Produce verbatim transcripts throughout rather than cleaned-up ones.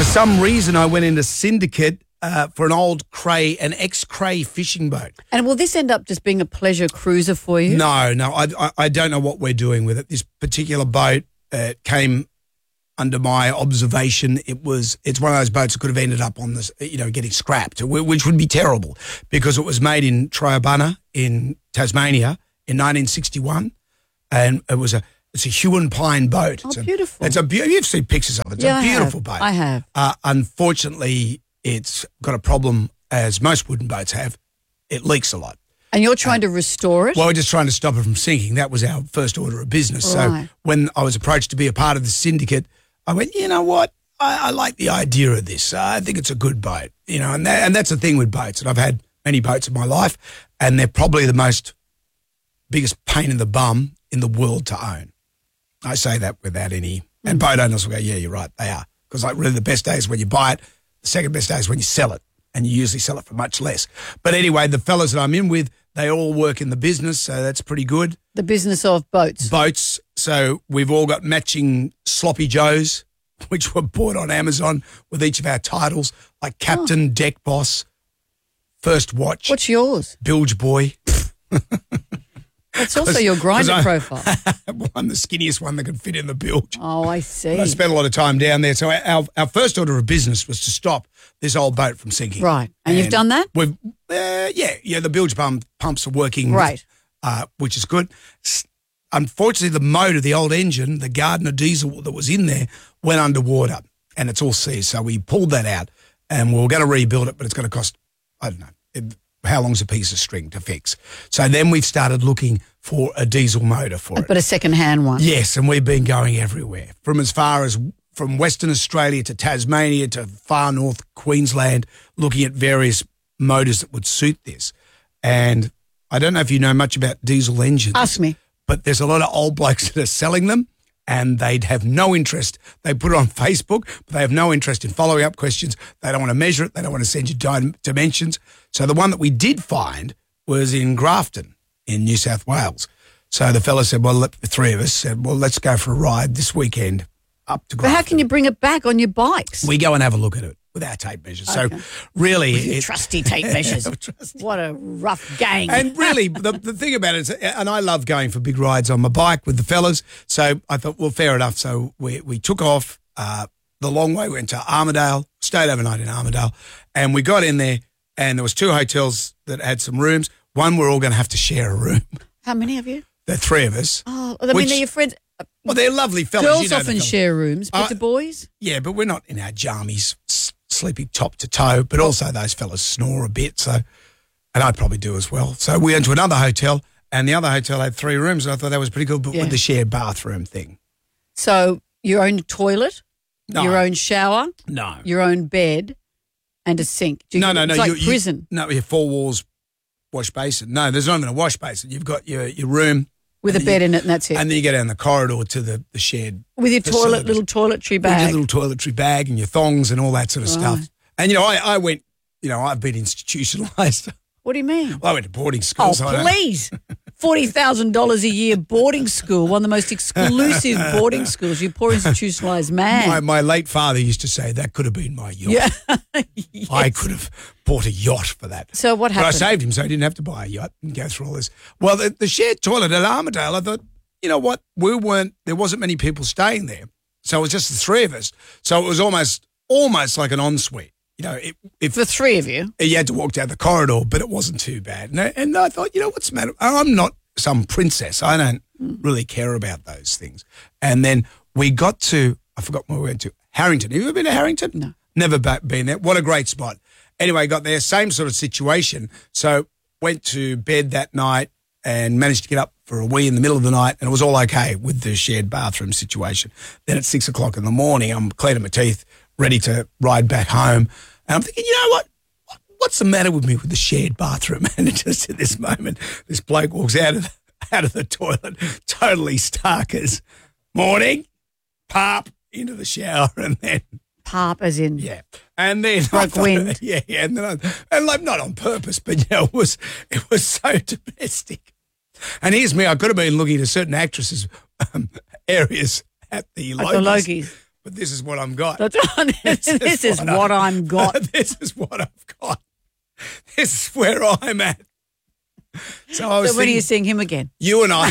For some reason, I went into Syndicate uh, for an old Cray, an ex-Cray fishing boat. And will this end up just being a pleasure cruiser for you? No, no, I, I, I don't know what we're doing with it. This particular boat uh, came under my observation. It was, it's one of those boats that could have ended up on this, you know, getting scrapped, which would be terrible because it was made in Tryabunna in Tasmania in nineteen sixty-one, and it was a, it's a Huon pine boat. Oh, it's a, beautiful. It's a, you've seen pictures of it. It's yeah, a beautiful I boat. I have. Uh, unfortunately, it's got a problem, as most wooden boats have. It leaks a lot. And you're trying uh, to restore it? Well, we're just trying to stop it from sinking. That was our first order of business. Right. So when I was approached to be a part of the syndicate, I went, you know what? I, I like the idea of this. Uh, I think it's a good boat, you know, and that, and that's the thing with boats. And I've had many boats in my life, and they're probably the most biggest pain in the bum in the world to own. I say that without any, and boat owners will go, yeah, you're right, they are. Because like really the best day is when you buy it, the second best day is when you sell it, and you usually sell it for much less. But anyway, the fellas that I'm in with, they all work in the business, so that's pretty good. The business of boats. Boats. So we've all got matching sloppy joes, which were bought on Amazon with each of our titles, like Captain, oh. Deck Boss, First Watch. What's yours? Bilge Boy. That's also your grinder I, profile. I'm the skinniest one that can fit in the bilge. Oh, I see. I spent a lot of time down there. So our, our first order of business was to stop this old boat from sinking. Right. And, and you've done that? We've, uh, yeah, yeah. The bilge pump, pumps are working. Right. Uh, which is good. Unfortunately, the motor, the old engine, the Gardner diesel that was in there went underwater, and it's all seized. So we pulled that out, and we we're going to rebuild it, but it's going to cost, I don't know, it, how long's a piece of string to fix? So then we've started looking for a diesel motor for it. But a second-hand one. Yes, and we've been going everywhere, from as far as from Western Australia to Tasmania to far north Queensland, looking at various motors that would suit this. And I don't know if you know much about diesel engines. Ask me. But there's a lot of old blokes that are selling them, and they'd have no interest. They put it on Facebook, but they have no interest in following up questions. They don't want to measure it. They don't want to send you dim- dimensions. So the one that we did find was in Grafton in New South Wales. So the fella said, well, the three of us said, well, let's go for a ride this weekend up to Grafton. But how can you bring it back on your bikes? We go and have a look at it with our tape measures. Okay. So really... With your it, trusty tape measures. trusty. What a rough gang. And really, the, the thing about it is, and I love going for big rides on my bike with the fellas, so I thought, well, fair enough. So we, we took off uh, the long way, went to Armidale, stayed overnight in Armidale, and we got in there, and there was two hotels that had some rooms. One, we're all going to have to share a room. How many of you? There are three of us. Oh, I mean, which, they're your friends. Well, they're lovely fellas. Girls you know often share rooms, but uh, the boys? Yeah, but we're not in our jammies, sleeping top to toe, but also those fellas snore a bit, so, and I probably do as well. So we went to another hotel, and the other hotel had three rooms, and I thought that was pretty cool, but yeah. with the shared bathroom thing. So your own toilet, no. your own shower, no, your own bed, and a sink. Do you, no, no, no. It's like you, prison. You, no, you have four walls, wash basin. No, there's not even a wash basin. You've got your, your room. With a bed you, in it, and that's it. And then you go down the corridor to the, the shared with your toilet, little toiletry bag. With your little toiletry bag and your thongs and all that sort of right. stuff. And, you know, I, I went, you know, I've been institutionalised. What do you mean? Well, I went to boarding school. Oh, so please. forty thousand dollars a year boarding school, one of the most exclusive boarding schools. You poor institutionalised man. My, my late father used to say that could have been my yacht. Yeah. Yes. I could have bought a yacht for that. So what happened? But I saved him so he didn't have to buy a yacht and go through all this. Well, the, the shared toilet at Armidale, I thought, you know what, we weren't, there wasn't many people staying there. So it was just the three of us. So it was almost, almost like an ensuite. You know, it, if the three of you, you had to walk down the corridor, but it wasn't too bad. And I, and I thought, you know, what's the matter? I'm not some princess. I don't really care about those things. And then we got to, I forgot where we went to, Harrington. Have you ever been to Harrington? No. Never been there. What a great spot. Anyway, got there, same sort of situation. So went to bed that night and managed to get up for a wee in the middle of the night, and it was all okay with the shared bathroom situation. Then at six o'clock in the morning, I'm cleaning my teeth, ready to ride back home. And I'm thinking, you know what? What's the matter with me with the shared bathroom? And just at this moment, this bloke walks out of the, out of the toilet, totally starkers. Morning, pop, into the shower, and then... Pop as in... Yeah. And then... Like thought, wind. Yeah, yeah. And, then I, and like, not on purpose, but, you know, it was, it was so domestic. And here's me, I could have been looking at certain actresses' um, areas at the Like Logies. the Logies. but this is what I'm got. That's right. This, this is, is what, what I'm got. This is what I've got. This is where I'm at. So I was So when thinking, are you seeing him again? You and I,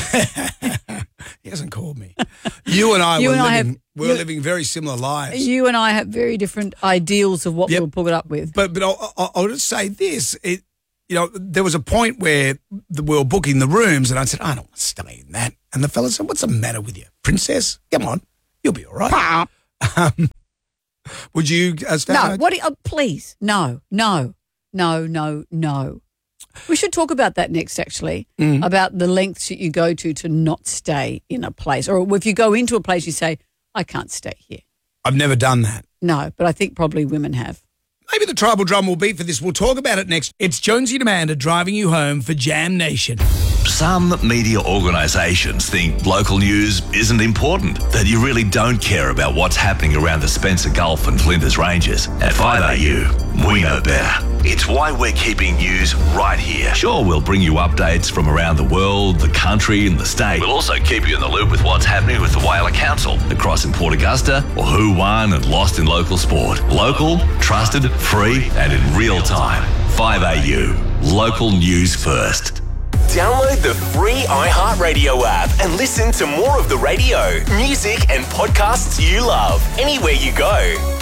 he hasn't called me. You and I You were and I living, have- we were you- living very similar lives. You and I have very different ideals of what Yep. we'll put up with. But but I'll, I'll, I'll just say this. It, you know, there was a point where the, we were booking the rooms, and I said, I don't want to stay in that. And the fella said, what's the matter with you, princess? Come on, you'll be all right. Um, would you uh, stay? No, what? Do you, oh, please, no, no, no, no, no. We should talk about that next, actually, Mm. about the lengths that you go to to not stay in a place. Or if you go into a place, you say, I can't stay here. I've never done that. No, but I think probably women have. Maybe the tribal drum will beat for this. We'll talk about it next. It's Jonesy and Amanda driving you home for Jam Nation. Some media organisations think local news isn't important, that you really don't care about what's happening around the Spencer Gulf and Flinders Ranges. At five A U, we know better. It's why we're keeping news right here. Sure, we'll bring you updates from around the world, the country and the state. We'll also keep you in the loop with what's happening with the Whyalla Council, the Cross in Port Augusta, or who won and lost in local sport. Local, trusted, free and in real time. five A U, local news first. Download the free iHeartRadio app and listen to more of the radio, music and podcasts you love anywhere you go.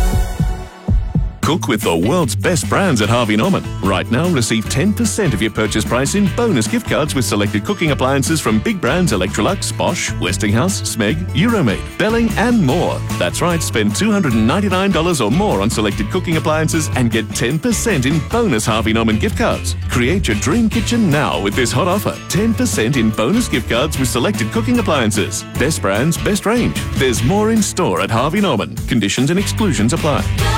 Cook with the world's best brands at Harvey Norman. Right now, receive ten percent of your purchase price in bonus gift cards with selected cooking appliances from big brands Electrolux, Bosch, Westinghouse, Smeg, Euromade, Belling and more. That's right, spend two hundred ninety-nine dollars or more on selected cooking appliances and get ten percent in bonus Harvey Norman gift cards. Create your dream kitchen now with this hot offer. ten percent in bonus gift cards with selected cooking appliances. Best brands, best range. There's more in store at Harvey Norman. Conditions and exclusions apply.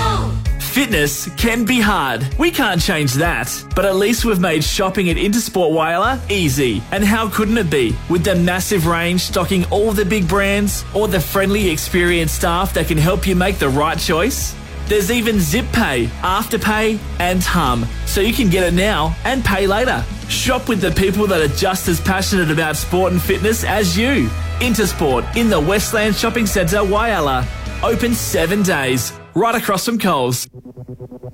Fitness can be hard. We can't change that. But at least we've made shopping at Intersport Whyalla easy. And how couldn't it be? With the massive range stocking all the big brands, or the friendly, experienced staff that can help you make the right choice. There's even Zip Pay, Afterpay, and Hum, so you can get it now and pay later. Shop with the people that are just as passionate about sport and fitness as you. Intersport in the Westland Shopping Centre, Whyalla. Open seven days, right across from Coles.